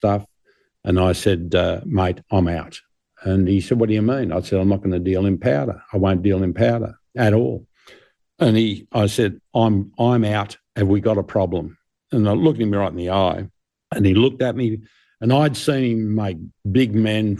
stuff. And I said, mate, I'm out. And he said, what do you mean? I said, I'm not going to deal in powder. I won't deal in powder at all. And I said, I'm out. Have we got a problem? And I looked him right in the eye, and he looked at me, and I'd seen him make big men,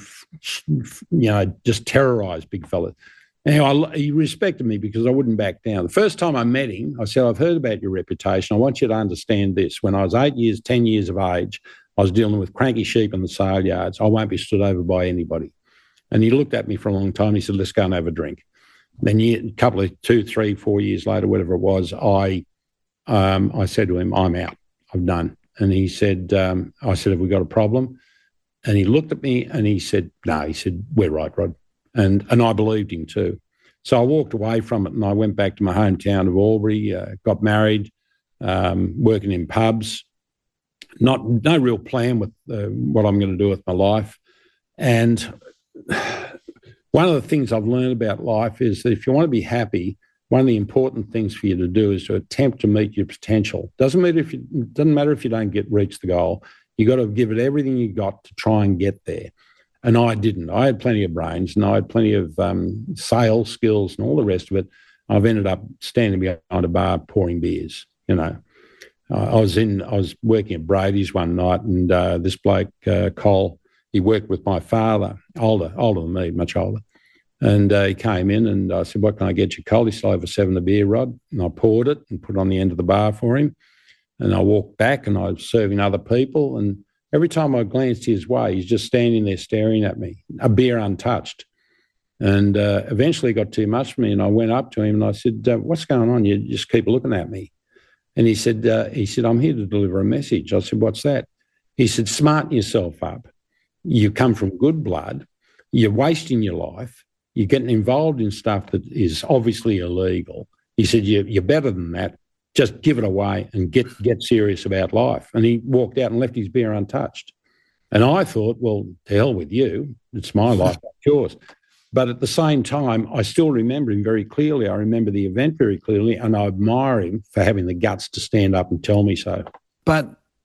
just terrorise big fellas. Anyway, he respected me because I wouldn't back down. The first time I met him, I said, I've heard about your reputation. I want you to understand this. When I was 10 years of age, I was dealing with cranky sheep in the sale yards. I won't be stood over by anybody. And he looked at me for a long time. He said, let's go and have a drink. Then a couple of 2, 3, 4 years later, whatever it was, I said to him, I'm out. I'm done. And he said, I said, have we got a problem? And he looked at me and he said, no. He said, we're right, Rod. And I believed him too. So I walked away from it and I went back to my hometown of Albury, got married, working in pubs. No real plan with what I'm going to do with my life. And one of the things I've learned about life is that if you want to be happy, one of the important things for you to do is to attempt to meet your potential. Doesn't matter if you don't reach the goal. You got to give it everything you got to try and get there. And I didn't. I had plenty of brains and I had plenty of sales skills and all the rest of it. I've ended up standing behind a bar pouring beers. I was working at Brady's one night, and this bloke, Cole, he worked with my father, older than me, much older. And he came in and I said, what can I get you, Cole? He said, I'll have a 7 of beer, Rod. And I poured it and put it on the end of the bar for him. And I walked back and I was serving other people. And every time I glanced his way, he's just standing there staring at me, a beer untouched. And eventually it got too much for me. And I went up to him and I said, what's going on? You just keep looking at me. And he said, I'm here to deliver a message. I said, what's that? He said, smarten yourself up. You come from good blood. You're wasting your life. You're getting involved in stuff that is obviously illegal. He said, you're better than that. Just give it away and get serious about life. And he walked out and left his beer untouched. And I thought, well, to hell with you. It's my life, not yours. But at the same time, I still remember him very clearly. I remember the event very clearly, and I admire him for having the guts to stand up and tell me so. But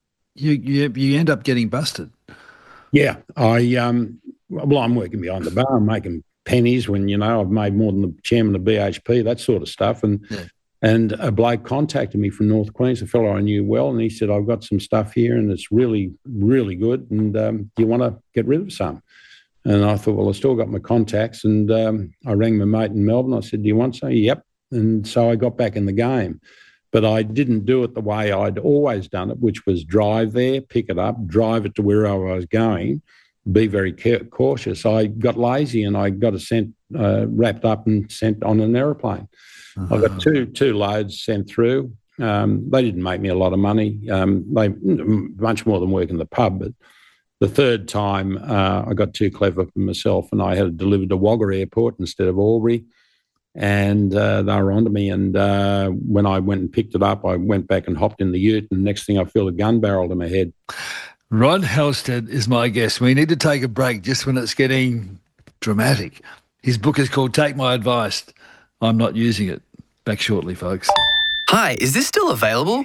you end up getting busted. Yeah. I'm working behind the bar. I'm making pennies when, I've made more than the chairman of BHP, that sort of stuff. And a bloke contacted me from North Queensland, a fellow I knew well, and he said, I've got some stuff here and it's really, really good, and do you want to get rid of some? And I thought, well, I still got my contacts, and I rang my mate in Melbourne. I said, do you want some? Yep. And so I got back in the game. But I didn't do it the way I'd always done it, which was drive there, pick it up, drive it to where I was going, be very cautious. I got lazy and I got it wrapped up and sent on an aeroplane. I got two loads sent through. They didn't make me a lot of money. They much more than working the pub. But the third time, I got too clever for myself, and I had it delivered to Wagga Airport instead of Albury. And they were onto me. And when I went and picked it up, I went back and hopped in the ute, and the next thing I feel a gun barrel to my head. Rod Halstead is my guest. We need to take a break just when it's getting dramatic. His book is called Take My Advice. I'm Not Using It. Back shortly, folks. Hi, is this still available?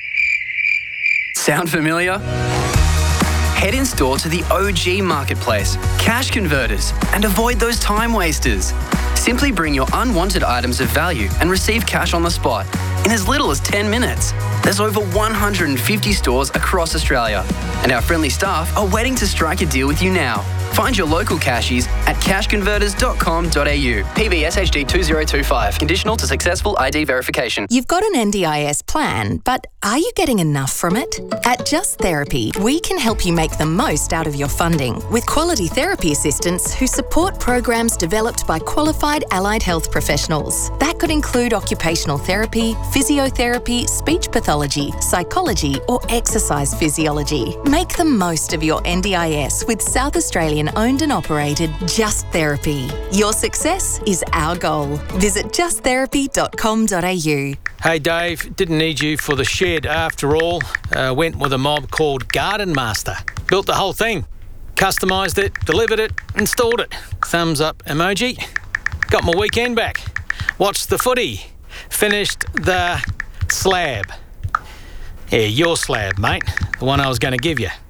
Sound familiar? Head in store to the OG Marketplace, Cash Converters, and avoid those time wasters. Simply bring your unwanted items of value and receive cash on the spot in as little as 10 minutes. There's over 150 stores across Australia, and our friendly staff are waiting to strike a deal with you now. Find your local cashies at cashconverters.com.au. PBS HD 2025. Conditional to successful ID verification. You've got an NDIS plan, but are you getting enough from it? At Just Therapy, we can help you make the most out of your funding with quality therapy assistants who support programs developed by qualified allied health professionals. That could include occupational therapy, physiotherapy, speech pathology, psychology, or exercise physiology. Make the most of your NDIS with South Australian owned and operated Just Therapy. Your success is our goal. Visit justtherapy.com.au. Hey Dave, didn't need you for the shed after all. Went with a mob called Garden Master. Built the whole thing. Customised it, delivered it, installed it. Thumbs up emoji. Got my weekend back. Watched the footy. Finished the slab. Yeah, your slab, mate. The one I was going to give you.